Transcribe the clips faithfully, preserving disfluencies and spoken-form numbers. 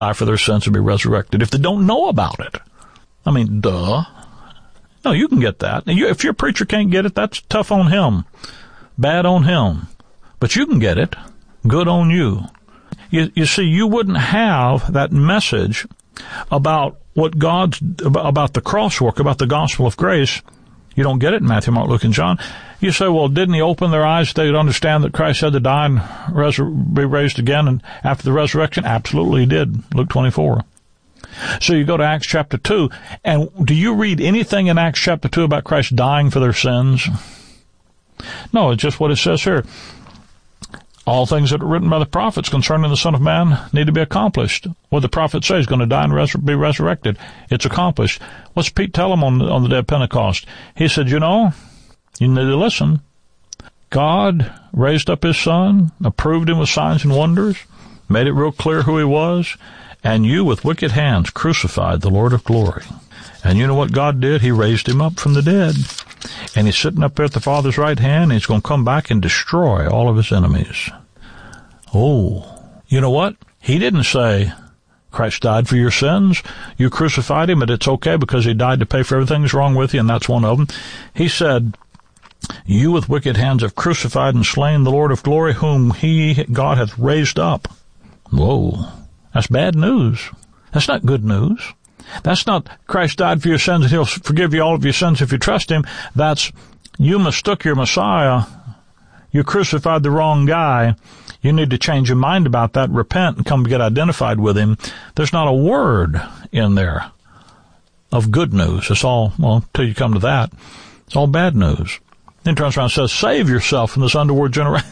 die for their sins and be resurrected if they don't know about it. I mean, duh. No, you can get that. You, if your preacher can't get it, that's tough on him. Bad on him. But you can get it. Good on you. You, you see, you wouldn't have that message about what God's, about the crosswork, about the gospel of grace. You don't get it in Matthew, Mark, Luke, and John. You say, well, didn't he open their eyes so they would understand that Christ had to die and resur- be raised again and after the resurrection? Absolutely he did. Luke twenty-four. So you go to Acts chapter two, and do you read anything in Acts chapter two about Christ dying for their sins? No, it's just what it says here. All things that are written by the prophets concerning the Son of Man need to be accomplished. What the prophet says, he's going to die and res- be resurrected. It's accomplished. What's Pete tell him on the, on the day of Pentecost? He said, you know, you need to listen. God raised up his Son, approved him with signs and wonders, made it real clear who he was, and you with wicked hands crucified the Lord of glory. And you know what God did? He raised him up from the dead. And he's sitting up there at the Father's right hand, and he's going to come back and destroy all of his enemies. Oh, you know what? He didn't say, Christ died for your sins. You crucified him, and it's okay because he died to pay for everything that's wrong with you, and that's one of them. He said, you with wicked hands have crucified and slain the Lord of glory, whom he, God, hath raised up. Whoa, that's bad news. That's not good news. That's not Christ died for your sins and he'll forgive you all of your sins if you trust him. That's you mistook your Messiah. You crucified the wrong guy. You need to change your mind about that, repent, and come get identified with him. There's not a word in there of good news. It's all, well, until you come to that, it's all bad news. Then he turns around and says, save yourself from this underworld generation.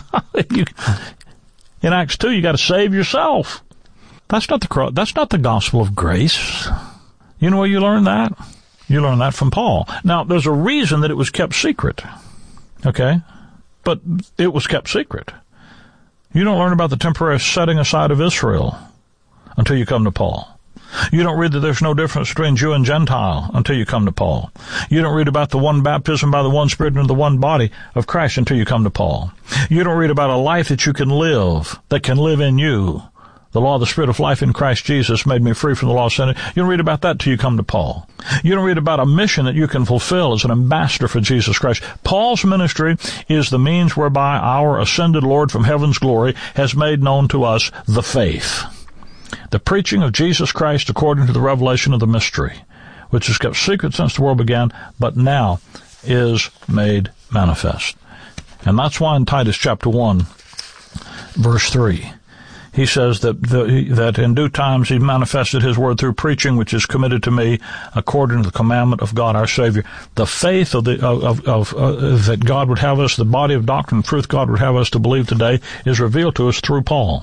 In Acts two, you got to save yourself. That's not the that's not the gospel of grace. You know where you learn that? You learn that from Paul. Now, there's a reason that it was kept secret. Okay? But it was kept secret. You don't learn about the temporary setting aside of Israel until you come to Paul. You don't read that there's no difference between Jew and Gentile until you come to Paul. You don't read about the one baptism by the one Spirit and the one body of Christ until you come to Paul. You don't read about a life that you can live, that can live in you. The law of the Spirit of life in Christ Jesus made me free from the law of sin. You don't read about that till you come to Paul. You don't read about a mission that you can fulfill as an ambassador for Jesus Christ. Paul's ministry is the means whereby our ascended Lord from heaven's glory has made known to us the faith. The preaching of Jesus Christ according to the revelation of the mystery, which is kept secret since the world began, but now is made manifest. And that's why in Titus chapter one, verse three, he says that the, that in due times he manifested his word through preaching, which is committed to me according to the commandment of God our Savior. The faith of the of, of uh, that God would have us, the body of doctrine and truth God would have us to believe today, is revealed to us through Paul.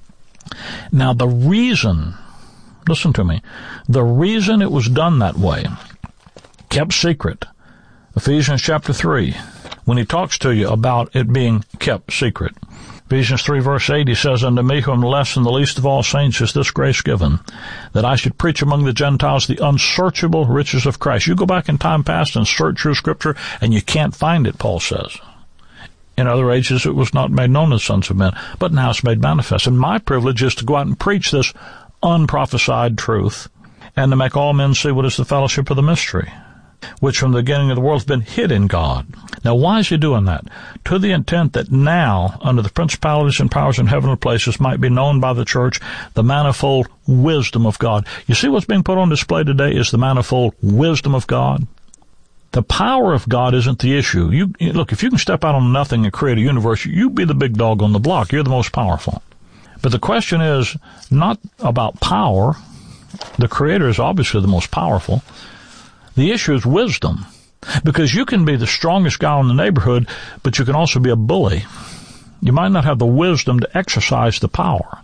Now, the reason, listen to me, the reason it was done that way, kept secret, Ephesians chapter three, when he talks to you about it being kept secret. Ephesians three verse eight, he says, unto me who am less than the least of all saints is this grace given, that I should preach among the Gentiles the unsearchable riches of Christ. You go back in time past and search your scripture, and you can't find it, Paul says. In other ages it was not made known to the sons of men, but now it's made manifest. And my privilege is to go out and preach this unprophesied truth, and to make all men see what is the fellowship of the mystery, which from the beginning of the world has been hid in God. Now, why is he doing that? To the intent that now, under the principalities and powers in heavenly places, might be known by the church the manifold wisdom of God. You see what's being put on display today is the manifold wisdom of God. The power of God isn't the issue. You look, if you can step out on nothing and create a universe, you be the big dog on the block. You're the most powerful. But the question is not about power. The Creator is obviously the most powerful. The issue is wisdom, because you can be the strongest guy in the neighborhood, but you can also be a bully. You might not have the wisdom to exercise the power.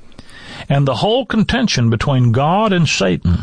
And the whole contention between God and Satan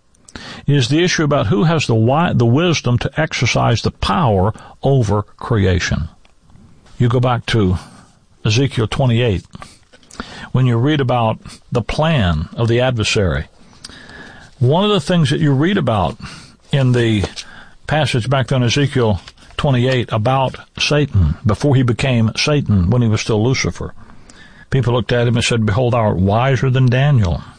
is the issue about who has the wi- the wisdom to exercise the power over creation. You go back to Ezekiel twenty-eight, when you read about the plan of the adversary. One of the things that you read about in the passage back then, Ezekiel twenty-eight, about Satan, before he became Satan, when he was still Lucifer. People looked at him and said, behold, thou art wiser than Daniel.